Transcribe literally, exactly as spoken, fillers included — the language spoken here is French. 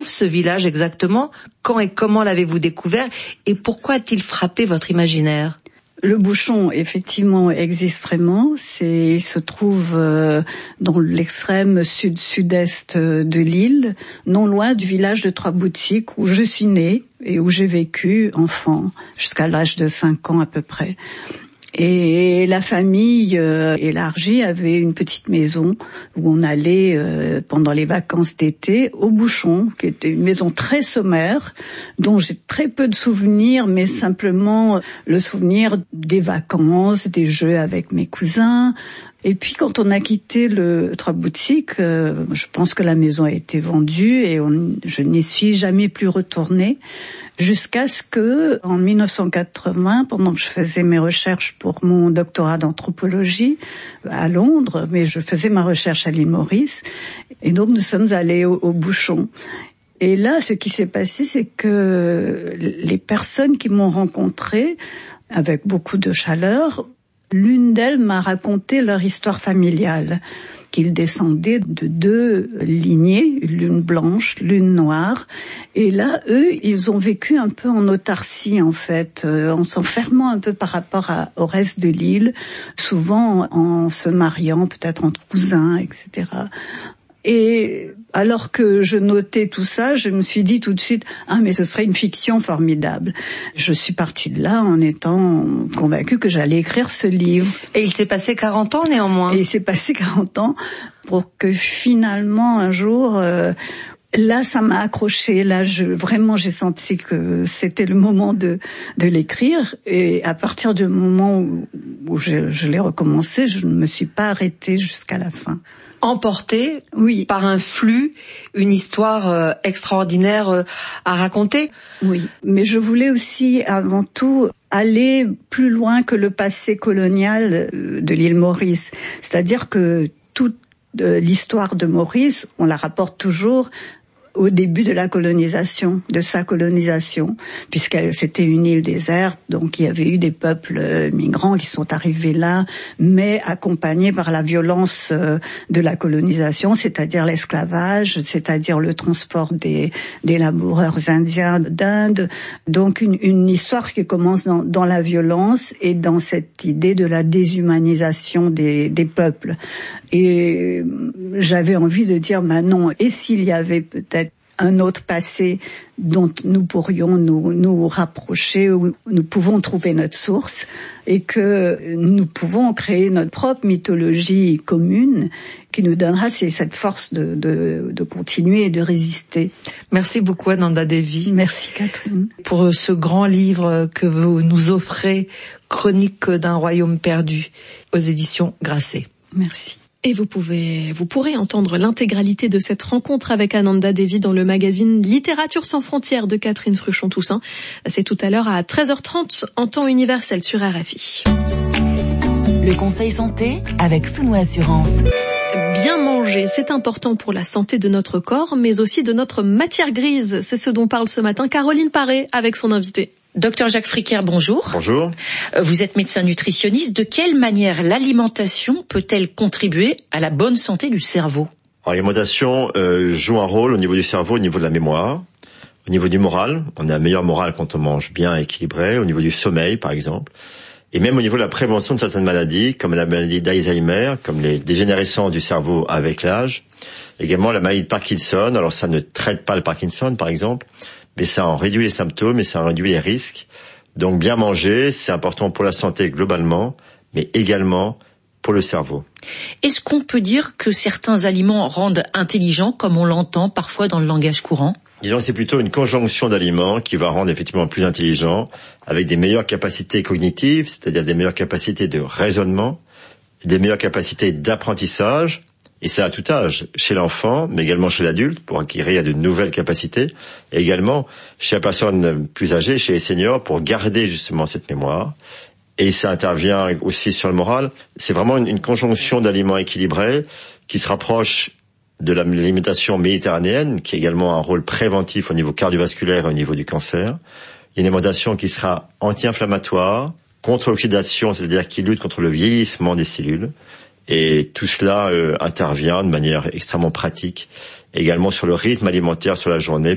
ce village exactement? Quand et comment l'avez-vous découvert? Et pourquoi a-t-il frappé votre imaginaire? Le bouchon, effectivement, existe vraiment. C'est, il se trouve euh, dans l'extrême sud-sud-est de l'île, non loin du village de Trois-Boutiques, où je suis née et où j'ai vécu enfant, jusqu'à l'âge de cinq ans à peu près. Et la famille euh, élargie avait une petite maison où on allait euh, pendant les vacances d'été au Bouchon, qui était une maison très sommaire, dont j'ai très peu de souvenirs, mais simplement le souvenir des vacances, des jeux avec mes cousins. Et puis quand on a quitté le Trois-Boutiques, euh, je pense que la maison a été vendue et on, je n'y suis jamais plus retournée. Jusqu'à ce que, en mille neuf cent quatre-vingts, pendant que je faisais mes recherches pour mon doctorat d'anthropologie à Londres, mais je faisais ma recherche à l'île Maurice, et donc nous sommes allés au, au Bouchon. Et là, ce qui s'est passé, c'est que les personnes qui m'ont rencontrée, avec beaucoup de chaleur, l'une d'elles m'a raconté leur histoire familiale, qu'ils descendaient de deux lignées, l'une blanche, l'une noire. Et là, eux, ils ont vécu un peu en autarcie, en fait, euh, en s'enfermant un peu par rapport à, au reste de l'île, souvent en se mariant, peut-être entre cousins, et cetera. Et alors que je notais tout ça, je me suis dit tout de suite, ah mais ce serait une fiction formidable. Je suis partie de là en étant convaincue que j'allais écrire ce livre. Et il s'est passé quarante ans néanmoins. Et il s'est passé quarante ans pour que finalement un jour, euh, là ça m'a accroché. Là je vraiment j'ai senti que c'était le moment de de l'écrire. Et à partir du moment où, où je, je l'ai recommencé, je ne me suis pas arrêtée jusqu'à la fin. Emporté oui. par un flux, une histoire euh, extraordinaire euh, à raconter. Oui, mais je voulais aussi avant tout aller plus loin que le passé colonial de l'île Maurice. C'est-à-dire que toute euh, l'histoire de Maurice, on la rapporte toujours au début de la colonisation, de sa colonisation, puisque c'était une île déserte, donc il y avait eu des peuples migrants qui sont arrivés là, mais accompagnés par la violence de la colonisation, c'est-à-dire l'esclavage, c'est-à-dire le transport des, des laboureurs indiens d'Inde. Donc une, une histoire qui commence dans, dans la violence et dans cette idée de la déshumanisation des, des peuples. Et j'avais envie de dire, bah non, et s'il y avait peut-être un autre passé dont nous pourrions nous, nous rapprocher, où nous pouvons trouver notre source, et que nous pouvons créer notre propre mythologie commune qui nous donnera cette force de, de, de continuer et de résister. Merci beaucoup Ananda Devi. Merci Catherine. Pour ce grand livre que vous nous offrez, Chronique d'un royaume perdu, aux éditions Grasset. Merci. Et vous pouvez, vous pourrez entendre l'intégralité de cette rencontre avec Ananda Devi dans le magazine Littérature sans frontières de Catherine Fruchon-Toussaint. C'est tout à l'heure à treize heures trente en temps universel sur R F I. Le conseil santé avec Sounou Assurance. Bien manger, c'est important pour la santé de notre corps, mais aussi de notre matière grise. C'est ce dont parle ce matin Caroline Paré avec son invité. Docteur Jacques Fricker, bonjour. Bonjour. Vous êtes médecin nutritionniste. De quelle manière l'alimentation peut-elle contribuer à la bonne santé du cerveau ? L'alimentation euh, joue un rôle au niveau du cerveau, au niveau de la mémoire, au niveau du moral. On a un meilleur moral quand on mange bien équilibré, au niveau du sommeil par exemple, et même au niveau de la prévention de certaines maladies, comme la maladie d'Alzheimer, comme les dégénérescences du cerveau avec l'âge, également la maladie de Parkinson. Alors ça ne traite pas le Parkinson par exemple, mais ça en réduit les symptômes et ça en réduit les risques. Donc bien manger, c'est important pour la santé globalement, mais également pour le cerveau. Est-ce qu'on peut dire que certains aliments rendent intelligent, comme on l'entend parfois dans le langage courant ? Disons, c'est plutôt une conjonction d'aliments qui va rendre effectivement plus intelligent, avec des meilleures capacités cognitives, c'est-à-dire des meilleures capacités de raisonnement, des meilleures capacités d'apprentissage, et c'est à tout âge, chez l'enfant, mais également chez l'adulte, pour acquérir de nouvelles capacités, et également chez la personne plus âgée, chez les seniors, pour garder justement cette mémoire. Et ça intervient aussi sur le moral. C'est vraiment une, une conjonction d'aliments équilibrés qui se rapproche de l'alimentation méditerranéenne, qui a également un rôle préventif au niveau cardiovasculaire et au niveau du cancer. Il y a une alimentation qui sera anti-inflammatoire, contre l'oxydation, c'est-à-dire qui lutte contre le vieillissement des cellules. Et tout cela euh, intervient de manière extrêmement pratique, également sur le rythme alimentaire sur la journée